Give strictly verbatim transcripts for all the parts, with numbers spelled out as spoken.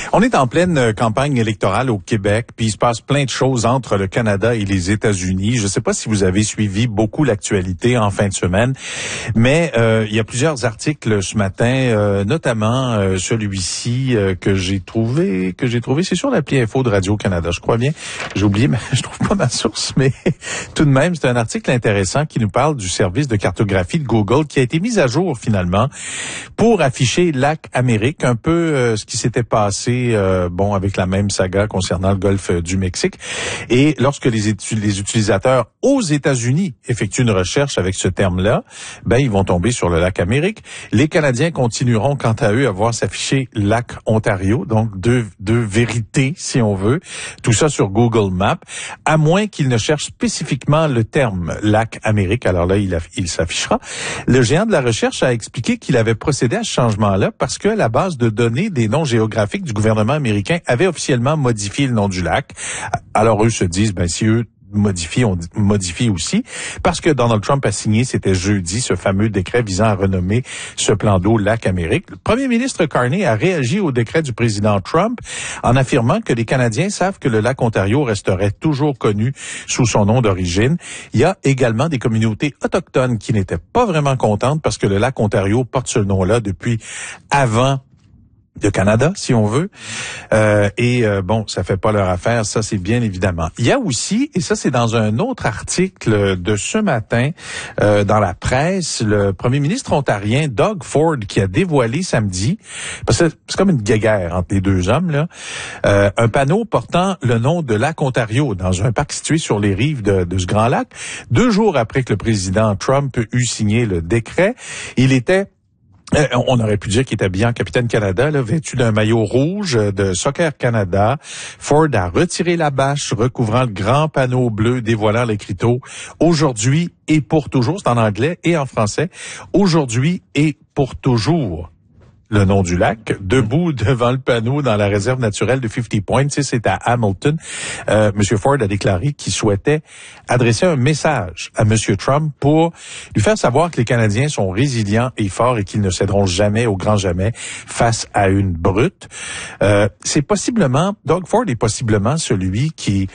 On est en pleine campagne électorale au Québec, puis il se passe plein de choses entre le Canada et les États-Unis. Je ne sais pas si vous avez suivi beaucoup l'actualité en fin de semaine, mais euh, il y a plusieurs articles ce matin, euh, notamment euh, celui-ci euh, que j'ai trouvé, que j'ai trouvé, c'est sur l'appli Info de Radio-Canada, je crois bien. J'ai oublié, mais je trouve pas ma source, mais tout de même, c'est un article intéressant qui nous parle du service de cartographie de Google qui a été mis à jour finalement pour afficher Lac Amérique, un peu euh, ce qui s'était passé, euh, bon, avec la même saga concernant le golfe du Mexique. Et lorsque les, étu- les utilisateurs aux États-Unis effectuent une recherche avec ce terme-là, ben ils vont tomber sur le Lac Amérique. Les Canadiens continueront, quant à eux, à voir s'afficher Lac Ontario, donc deux, deux vérités, si on veut. Tout ça sur Google Maps, à moins qu'ils ne cherchent spécifiquement le terme Lac Amérique. Alors là, il, a, il s'affichera. Le géant de la recherche a expliqué qu'il avait procédé à ce changement-là parce que la base de données des noms géographiques du gouvernement américain avait officiellement modifié le nom du lac. Alors eux se disent, ben si eux modifient, on modifie aussi, parce que Donald Trump a signé, c'était jeudi, ce fameux décret visant à renommer ce plan d'eau Lac Amérique. Le premier ministre Carney a réagi au décret du président Trump en affirmant que les Canadiens savent que le lac Ontario resterait toujours connu sous son nom d'origine. Il y a également des communautés autochtones qui n'étaient pas vraiment contentes parce que le lac Ontario porte ce nom-là depuis avant de Canada, si on veut. Euh, et euh, bon, ça fait pas leur affaire, ça c'est bien évidemment. Il y a aussi, et ça c'est dans un autre article de ce matin euh, dans la presse, le premier ministre ontarien Doug Ford qui a dévoilé samedi, parce que c'est comme une guéguerre entre les deux hommes, là, euh, un panneau portant le nom de Lac Ontario dans un parc situé sur les rives de, de ce grand lac. Deux jours après que le président Trump eut signé le décret, il était Euh, on aurait pu dire qu'il était habillé en Capitaine Canada, là, vêtu d'un maillot rouge de Soccer Canada. Ford a retiré la bâche recouvrant le grand panneau bleu dévoilant l'écriteau « Aujourd'hui et pour toujours », c'est en anglais et en français, « Aujourd'hui et pour toujours ». Le nom du lac, debout devant le panneau dans la réserve naturelle de cinquante Points, tu sais, c'est à Hamilton. Euh, M. Ford a déclaré qu'il souhaitait adresser un message à M. Trump pour lui faire savoir que les Canadiens sont résilients et forts et qu'ils ne céderont jamais, au grand jamais, face à une brute. Euh, c'est possiblement, Doug Ford est possiblement celui qui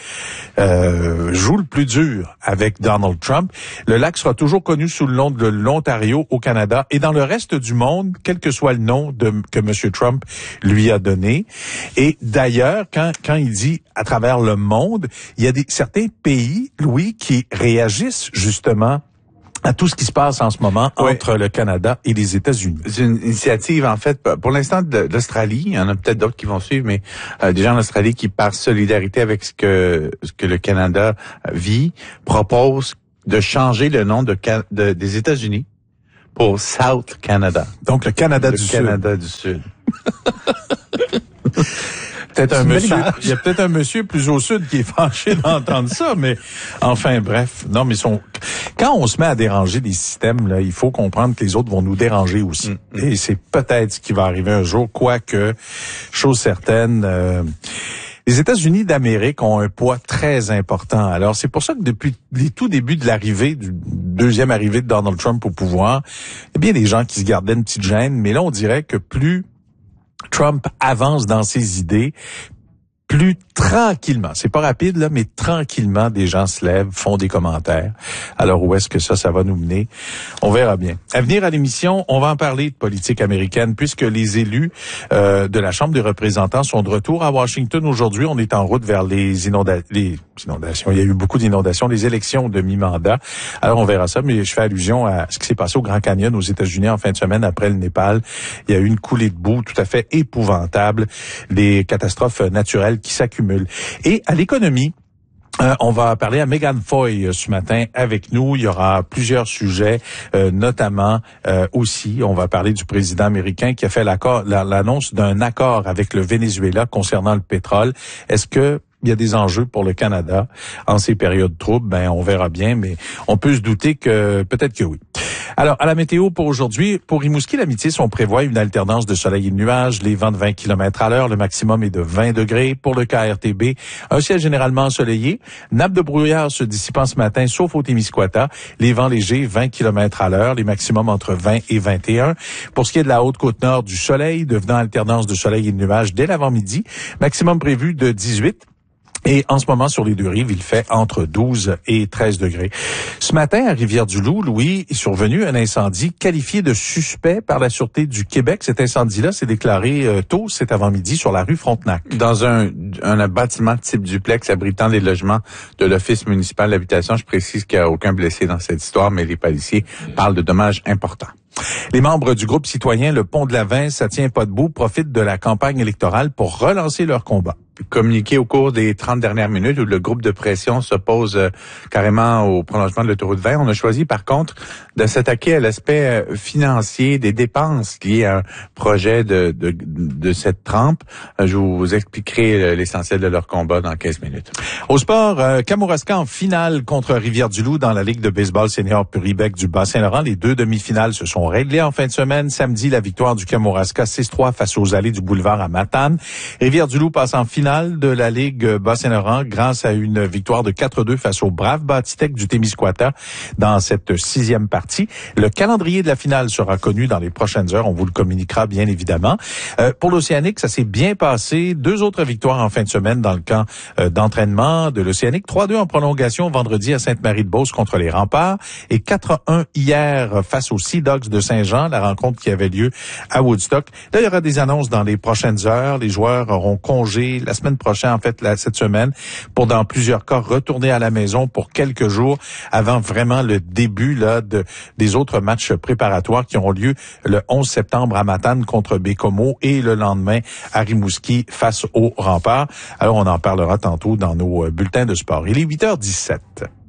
euh, joue le plus dur avec Donald Trump. Le lac sera toujours connu sous le nom de l'Ontario au Canada et dans le reste du monde, quel que soit le nom de, que M. Trump lui a donné. Et d'ailleurs, quand, quand il dit à travers le monde, il y a des, certains pays, Louis, qui réagissent justement à tout ce qui se passe en ce moment oui. entre le Canada et les États-Unis. C'est une initiative, en fait, pour l'instant, de l'Australie. Il y en a peut-être d'autres qui vont suivre, mais euh, des gens en Australie qui, par solidarité avec ce que, ce que le Canada vit, proposent de changer le nom de, de des États-Unis pour South Canada. Donc, le Canada le du Canada Sud. du Sud. Peut-être un monsieur, il y a peut-être un monsieur plus au sud qui est fâché d'entendre ça, mais enfin, bref. Non, mais son, quand on se met à déranger des systèmes, là, il faut comprendre que les autres vont nous déranger aussi. Mm. Et c'est peut-être ce qui va arriver un jour, quoique, chose certaine, euh, les États-Unis d'Amérique ont un poids très important. Alors, c'est pour ça que depuis les tout débuts de l'arrivée, du deuxième arrivée de Donald Trump au pouvoir, il y a bien des gens qui se gardaient une petite gêne, mais là, on dirait que plus Trump avance dans ses idées, plus tranquillement, c'est pas rapide là, mais tranquillement, des gens se lèvent, font des commentaires. Alors où est-ce que ça, ça va nous mener? On verra bien. À venir à l'émission, on va en parler de politique américaine, puisque les élus euh, de la Chambre des représentants sont de retour à Washington aujourd'hui. On est en route vers les, inonda- les inondations. Il y a eu beaucoup d'inondations, les élections de mi-mandat. Alors on verra ça, mais je fais allusion à ce qui s'est passé au Grand Canyon aux États-Unis en fin de semaine après le Népal. Il y a eu une coulée de boue tout à fait épouvantable, des catastrophes naturelles qui s'accumulent. Et à l'économie, Euh, on va parler à Megan Foy euh, ce matin avec nous. Il y aura plusieurs sujets, euh, notamment euh, aussi, on va parler du président américain qui a fait l'accord, la, l'annonce d'un accord avec le Venezuela concernant le pétrole. Est-ce que il y a des enjeux pour le Canada en ces périodes troubles, ben on verra bien, mais on peut se douter que peut-être que oui. Alors, à la météo pour aujourd'hui, pour Rimouski-L'Amitié, on prévoit une alternance de soleil et de nuages, les vents de vingt kilomètres à l'heure, le maximum est de vingt degrés. Pour le K R T B, un ciel généralement ensoleillé, nappe de brouillard se dissipant ce matin, sauf au Témiscouata, les vents légers, vingt kilomètres à l'heure, les maximums entre vingt et vingt et un. Pour ce qui est de la Haute-Côte-Nord, du soleil, devenant alternance de soleil et de nuages dès l'avant-midi, maximum prévu de dix-huit. Et en ce moment, sur les deux rives, il fait entre douze et treize degrés. Ce matin, à Rivière-du-Loup, Louis, est survenu un incendie qualifié de suspect par la Sûreté du Québec. Cet incendie-là s'est déclaré euh, tôt cet avant-midi sur la rue Frontenac. Dans un, un bâtiment type duplex abritant des logements de l'Office municipal d'habitation. Je précise qu'il n'y a aucun blessé dans cette histoire, mais les policiers parlent de dommages importants. Les membres du groupe citoyen Le Pont de la Vin, ça tient pas debout, profitent de la campagne électorale pour relancer leur combat. Communiqué au cours des trente dernières minutes où le groupe de pression s'oppose euh, carrément au prolongement de l'autoroute vingt. On a choisi par contre de s'attaquer à l'aspect euh, financier des dépenses liées à un projet de, de, de cette trempe. Euh, je vous expliquerai l'essentiel de leur combat dans quinze minutes. Au sport, euh, Kamouraska en finale contre Rivière-du-Loup dans la Ligue de baseball senior Puribec du Bas-Saint-Laurent. Les deux demi-finales se sont réglées en fin de semaine. Samedi, la victoire du Kamouraska six trois face aux allées du boulevard à Matane. Rivière-du-Loup passe en finale de la Ligue Bas-Saint-Laurent grâce à une victoire de quatre deux face au brave Bâtitec du Témiscouata dans cette sixième partie. Le calendrier de la finale sera connu dans les prochaines heures. On vous le communiquera bien évidemment. Euh, pour l'Océanique, ça s'est bien passé. Deux autres victoires en fin de semaine dans le camp euh, d'entraînement de l'Océanique. trois deux en prolongation vendredi à Sainte-Marie-de-Beauce contre les Remparts et quatre un hier face aux Sea Dogs de Saint-Jean, la rencontre qui avait lieu à Woodstock. Là, il y aura des annonces dans les prochaines heures. Les joueurs auront congé la semaine prochaine, en fait, là, cette semaine, pour dans plusieurs cas retourner à la maison pour quelques jours avant vraiment le début là de des autres matchs préparatoires qui auront lieu le onze septembre à Matane contre Bécomo et le lendemain à Rimouski face aux Remparts. Alors, on en parlera tantôt dans nos bulletins de sport. Il est huit heures dix-sept.